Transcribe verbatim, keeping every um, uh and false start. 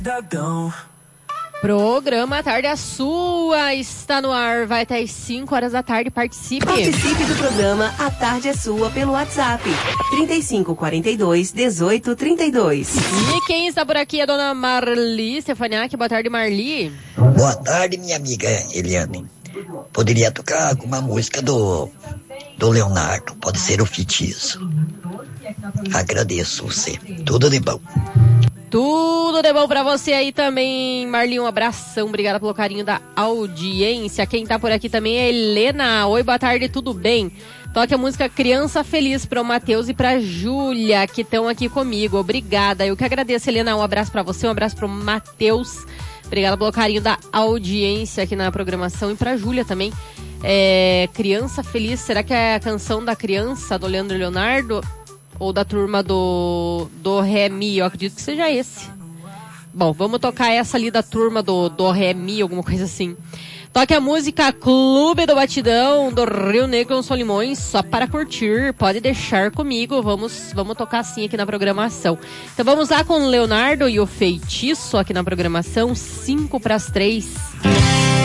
Programa A Tarde é Sua está no ar, vai até às cinco horas da tarde, participe. Participe do programa A Tarde é Sua pelo WhatsApp, trinta e cinco, quarenta e dois, dezoito, trinta e dois. E quem está por aqui é a dona Marli Stefaniak. Boa tarde, Marli. Boa tarde, minha amiga Eliane. Poderia tocar alguma música do, do Leonardo, pode ser o Feitiço. Agradeço você, tudo de bom. Tudo de bom pra você aí também, Marli, um abração, obrigada pelo carinho da audiência. Quem tá por aqui também é Helena. Oi, boa tarde, tudo bem? Toque a música Criança Feliz para o Matheus e pra Júlia, que estão aqui comigo, obrigada. Eu que agradeço, Helena, um abraço pra você, um abraço pro Matheus, obrigada pelo carinho da audiência aqui na programação e pra Júlia também. É, Criança Feliz, será que é a canção da criança do Leandro e Leonardo? Ou da turma do, do Ré Mi, eu acredito que seja esse. Bom, vamos tocar essa ali da turma do, do Ré Mi, alguma coisa assim. Toque a música Clube do Batidão, do Rio Negro com Solimões, só para curtir, pode deixar comigo, vamos, vamos tocar assim aqui na programação. Então vamos lá com o Leonardo e o Feitiço aqui na programação, cinco para as três.